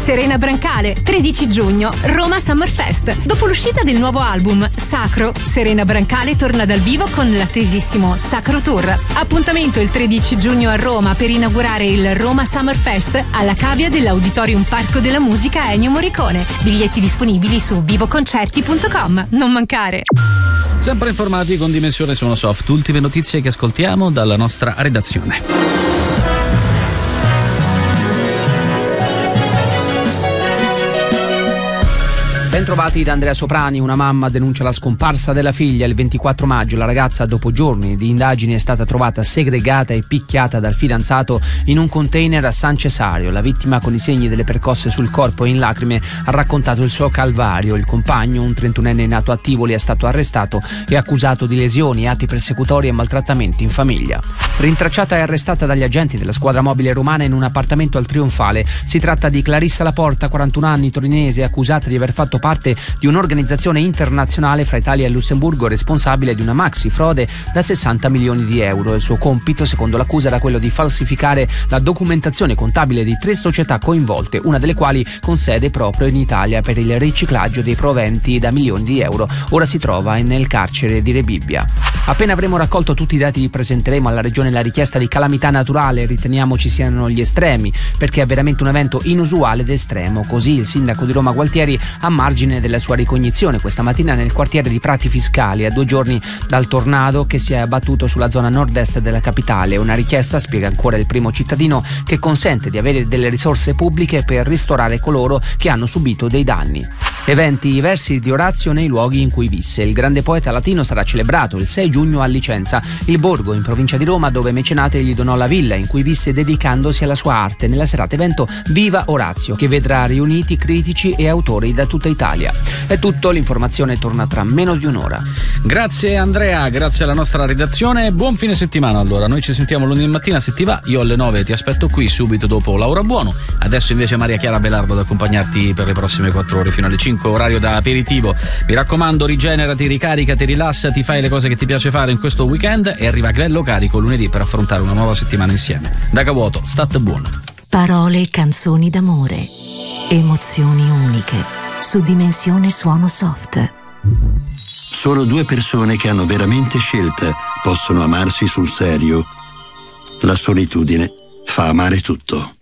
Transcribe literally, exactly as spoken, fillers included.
Serena Brancale, tredici giugno, Roma Summer Fest. Dopo l'uscita del nuovo album Sacro, Serena Brancale torna dal vivo con l'attesissimo Sacro Tour. Appuntamento il tredici giugno a Roma per inaugurare il Roma Summer Fest alla cavea dell'Auditorium Parco della Musica Ennio Morricone. Biglietti disponibili su vivoconcerti punto com. Non mancare. Sempre informati con Dimensione Sonosoft. Ultime notizie che ascoltiamo dalla nostra redazione. Bentrovati da Andrea Soprani. Una mamma denuncia la scomparsa della figlia. Il ventiquattro maggio la ragazza, dopo giorni di indagini, è stata trovata segregata e picchiata dal fidanzato in un container a San Cesario. La vittima, con i segni delle percosse sul corpo e in lacrime, ha raccontato il suo calvario. Il compagno, un trentunenne nato a Tivoli, è stato arrestato e accusato di lesioni, atti persecutori e maltrattamenti in famiglia. Rintracciata e arrestata dagli agenti della squadra mobile romana in un appartamento al Trionfale. Si tratta di Clarissa Laporta, quarantuno anni, torinese, accusata di aver fatto parte di un'organizzazione internazionale fra Italia e Lussemburgo, responsabile di una maxi frode da sessanta milioni di euro. Il suo compito, secondo l'accusa, era quello di falsificare la documentazione contabile di tre società coinvolte, una delle quali con sede proprio in Italia, per il riciclaggio dei proventi da milioni di euro. Ora si trova nel carcere di Rebibbia. Appena avremo raccolto tutti i dati, presenteremo alla Regione la richiesta di calamità naturale. Riteniamo ci siano gli estremi, perché è veramente un evento inusuale ed estremo. Così il sindaco di Roma Gualtieri, a margine della sua ricognizione questa mattina nel quartiere di Prati Fiscali, a due giorni dal tornado che si è abbattuto sulla zona nord-est della capitale. Una richiesta, spiega ancora il primo cittadino, che consente di avere delle risorse pubbliche per ristorare coloro che hanno subito dei danni. Eventi, i versi di Orazio nei luoghi in cui visse. Il grande poeta latino sarà celebrato il sei giugno a Licenza, il borgo in provincia di Roma, dove Mecenate gli donò la villa in cui visse dedicandosi alla sua arte. Nella serata evento Viva Orazio, che vedrà riuniti critici e autori da tutta Italia. È tutto, l'informazione torna tra meno di un'ora. Grazie Andrea, grazie alla nostra redazione. Buon fine settimana allora. Noi ci sentiamo lunedì mattina se ti va. Io alle nove ti aspetto qui, subito dopo Laura Buono. Adesso invece Maria Chiara Belardo ad accompagnarti per le prossime quattro ore fino alle cinque, orario da aperitivo. Mi raccomando, rigenerati, ricaricati, rilassati, fai le cose che ti piace fare in questo weekend e arriva bello carico lunedì per affrontare una nuova settimana insieme. Da Cavuoto, state buono. Parole e canzoni d'amore, emozioni uniche, su Dimensione Suono Soft. Solo due persone che hanno veramente scelta possono amarsi sul serio. La solitudine fa amare tutto.